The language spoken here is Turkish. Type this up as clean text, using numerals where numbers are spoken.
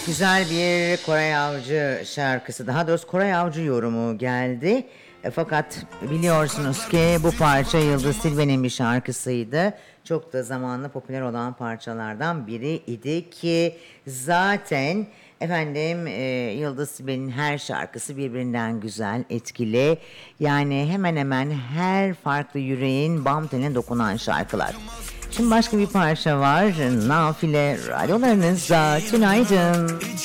Güzel bir Koray Avcı şarkısı, daha doğrusu Koray Avcı yorumu geldi. Fakat biliyorsunuz ki bu parça Yıldız Tilbe'nin bir şarkısıydı. Çok da zamanla popüler olan parçalardan biri idi ki zaten efendim Yıldız Tilbe'nin her şarkısı birbirinden güzel, etkili. Yani hemen hemen her farklı yüreğin bam teline dokunan şarkılar. Şimdi başka bir parça var. Nafile radyolarınızda. Tünaydın.